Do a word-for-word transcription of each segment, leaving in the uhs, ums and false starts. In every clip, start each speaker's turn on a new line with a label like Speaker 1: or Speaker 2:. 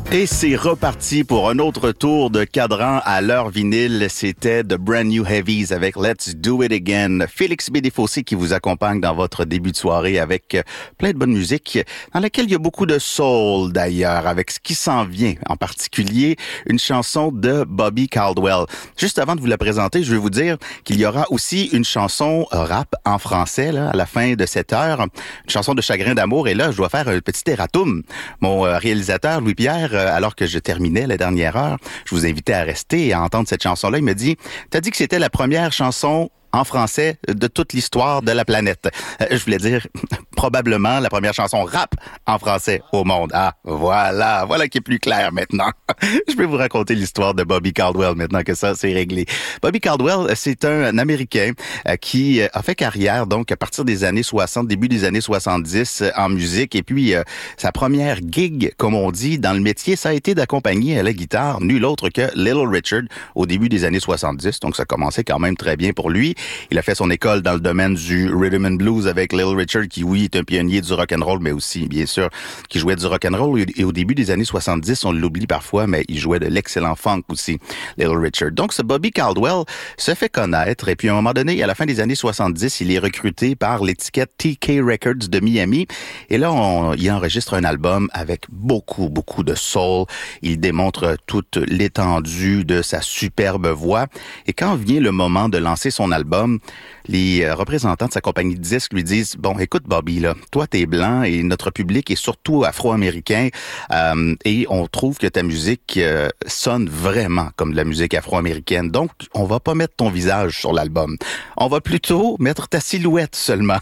Speaker 1: Et c'est reparti pour un autre tour de cadran à l'heure vinyle. C'était The Brand New Heavies avec Let's Do It Again. Félix B. Desfossés qui vous accompagne dans votre début de soirée avec plein de bonne musique, dans laquelle il y a beaucoup de soul d'ailleurs, avec ce qui s'en vient, en particulier une chanson de Bobby Caldwell. Juste avant de vous la présenter, je vais vous dire qu'il y aura aussi une chanson rap en français là, à la fin de cette heure, une chanson de chagrin d'amour. Et là, je dois faire un petit erratum. Mon réalisateur, Louis-Pierre, alors que je terminais la dernière heure, je vous invitais à rester et à entendre cette chanson-là. Il me dit, t'as dit que c'était la première chanson en français de toute l'histoire de la planète. Euh, je voulais dire probablement la première chanson rap en français au monde. Ah, voilà, voilà qui est plus clair maintenant. Je vais vous raconter l'histoire de Bobby Caldwell maintenant que ça c'est réglé. Bobby Caldwell, c'est un Américain euh, qui a fait carrière donc à partir des années soixante, début des années soixante-dix euh, en musique, et puis euh, sa première gig, comme on dit, dans le métier, ça a été d'accompagner à la guitare nul autre que Little Richard au début des années soixante-dix. Donc ça commençait quand même très bien pour lui. Il a fait son école dans le domaine du rhythm and blues avec Little Richard, qui, oui, est un pionnier du rock and roll, mais aussi, bien sûr, qui jouait du rock and roll. Et au début des années soixante-dix, on l'oublie parfois, mais il jouait de l'excellent funk aussi, Little Richard. Donc, ce Bobby Caldwell se fait connaître. Et puis, à un moment donné, à la fin des années soixante-dix, il est recruté par l'étiquette T K Records de Miami. Et là, on, il enregistre un album avec beaucoup, beaucoup de soul. Il démontre toute l'étendue de sa superbe voix. Et quand vient le moment de lancer son album, les représentants de sa compagnie de disques lui disent, bon, écoute Bobby, là, toi t'es blanc et notre public est surtout afro-américain, euh, et on trouve que ta musique euh, sonne vraiment comme de la musique afro-américaine. Donc, on va pas mettre ton visage sur l'album. On va plutôt mettre ta silhouette seulement.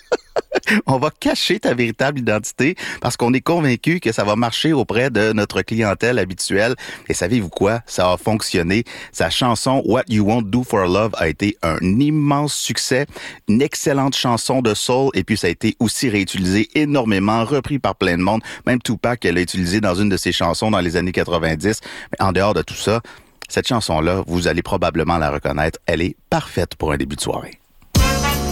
Speaker 1: On va cacher ta véritable identité parce qu'on est convaincu que ça va marcher auprès de notre clientèle habituelle. Et savez-vous quoi? Ça a fonctionné. Sa chanson What You Won't Do for Love a été un immense succès, une excellente chanson de soul, et puis ça a été aussi réutilisé énormément, repris par plein de monde. Même Tupac l'a utilisé dans une de ses chansons dans les années quatre-vingt-dix. Mais en dehors de tout ça, cette chanson-là, vous allez probablement la reconnaître. Elle est parfaite pour un début de soirée.